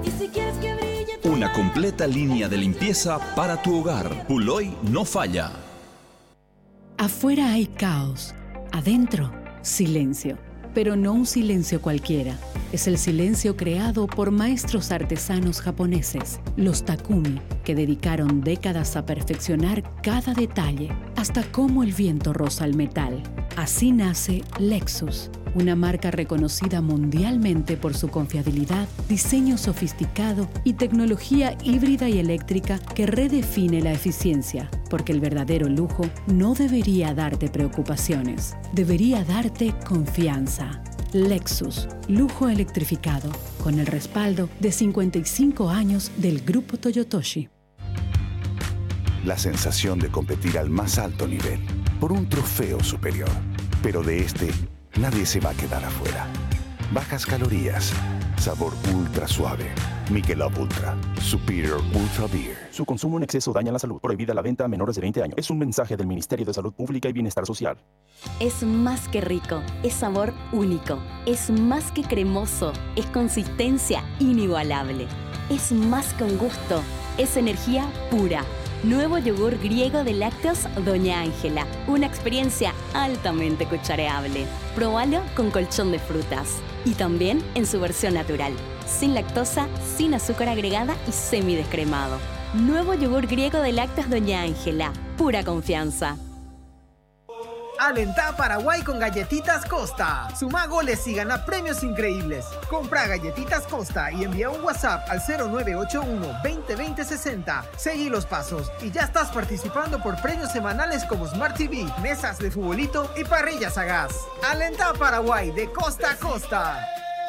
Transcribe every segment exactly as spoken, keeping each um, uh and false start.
Y si quieres que brille tu Una mar, completa línea de limpieza para tu hogar. Puloy no falla. Afuera hay caos, adentro silencio, pero no un silencio cualquiera. Es el silencio creado por maestros artesanos japoneses, los Takumi, que dedicaron décadas a perfeccionar cada detalle, hasta cómo el viento roza el metal. Así nace Lexus, una marca reconocida mundialmente por su confiabilidad, diseño sofisticado y tecnología híbrida y eléctrica que redefine la eficiencia, porque el verdadero lujo no debería darte preocupaciones, debería darte confianza. Lexus, lujo electrificado, con el respaldo de cincuenta y cinco años del Grupo Toyotoshi. La sensación de competir al más alto nivel, por un trofeo superior. Pero de este, nadie se va a quedar afuera. Bajas calorías, sabor ultra suave. Michelob Ultra, Superior Ultra Beer. Su consumo en exceso daña la salud. Prohibida la venta a menores de veinte años. Es un mensaje del Ministerio de Salud Pública y Bienestar Social. Es más que rico, es sabor único, es más que cremoso, es consistencia inigualable, es más que un gusto, es energía pura. Nuevo yogur griego de lácteos Doña Ángela, una experiencia altamente cuchareable. Próbalo con colchón de frutas y también en su versión natural, sin lactosa, sin azúcar agregada y semidescremado. Nuevo yogur griego de lácteos Doña Ángela, pura confianza. Alentá a Paraguay con Galletitas Costa. Suma goles y gana premios increíbles. Compra Galletitas Costa y envía un WhatsApp al cero nueve ocho uno, veinte, veinte, sesenta. Seguí los pasos y ya estás participando por premios semanales como Smart T V, mesas de futbolito y parrillas a gas. Alentá a Paraguay de costa a costa.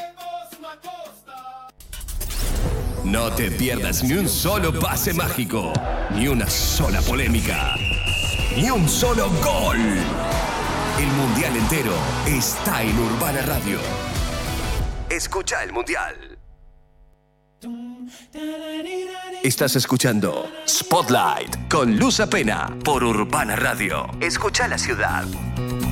No te pierdas ni un solo pase mágico, ni una sola polémica, ni un solo gol. El mundial entero está en Urbana Radio. Escucha el mundial. Estás escuchando Spotlight con Luz Apena por Urbana Radio. Escucha la ciudad.